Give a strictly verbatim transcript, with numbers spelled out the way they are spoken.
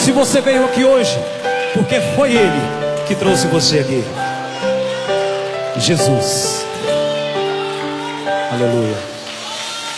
Se você veio aqui hoje, porque foi Ele que trouxe você aqui. Jesus. Aleluia.